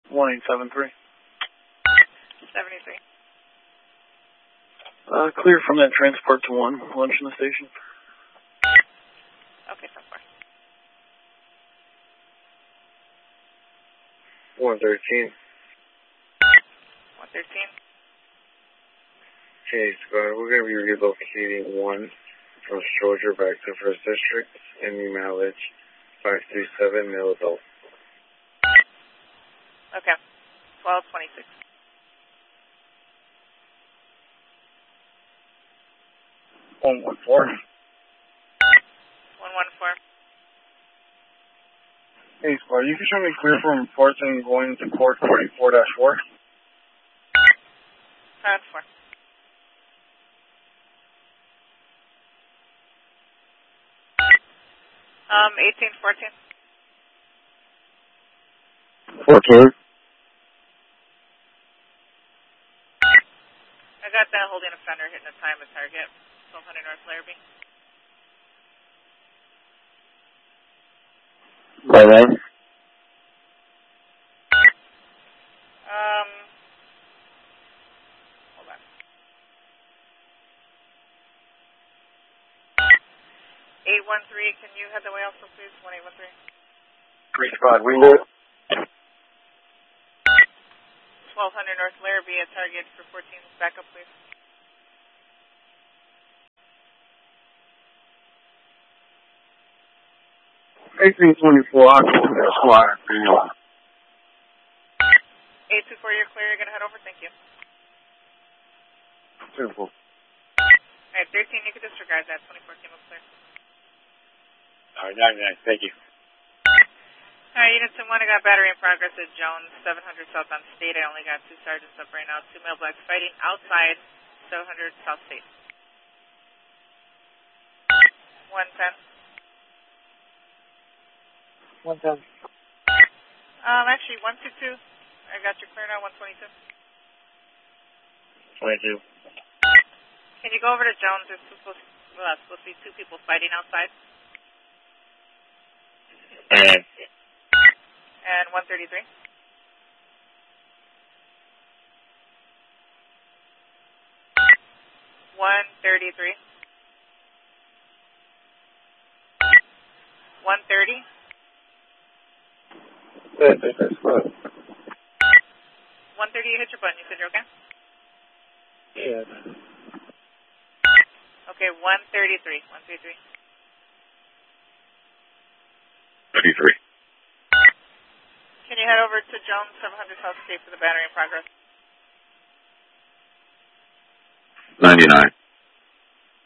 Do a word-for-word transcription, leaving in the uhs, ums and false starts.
one eight seven three. seventy-three. Uh, clear from that transport to one. Lunch in the station. Okay, so far. one thirteen. one thirteen. Okay, Squad, we're going to be relocating one from Stroger back to First District in the mileage five three seven, male adult. Okay. twelve twenty-six. one one four. one one four. Hey, Squad, you can show me clear from reports and going to court forty-four dash four. Pound four. Um, eighteen fourteen. fourteen. I got that holding offender hitting a time at target. twelve hundred North Larrabee. By name? Um, hold on. eight one three, can you head the way also, please? one eight one three. Three Squad, we knew it. twelve hundred North Larrabee at target for fourteen. Backup, please. eighteen twenty-four, Squad. eight two four, you're clear. You're going to head over? Thank you. Simple. All right, thirteen, you can disregard that. twenty-four came up clear. All right, ninety-nine, thank you. All right, Unit ten one, I got battery in progress at Jones, seven hundred South on State. I only got two sergeants up right now. Two male blacks fighting outside seven hundred South State. one ten. one ten. Um, actually, one two two. I got you clear now, one twenty-two. twenty-two. Can you go over to Jones? There's supposed, well, supposed to be two people fighting outside. And And one thirty-three. one thirty-three. one thirty. one thirty, you hit your button. You said you're okay? Yeah. Okay, one thirty-three. one thirty-three. thirty-three. Can you head over to Jones, seven hundred South State for the battery in progress? ninety-nine.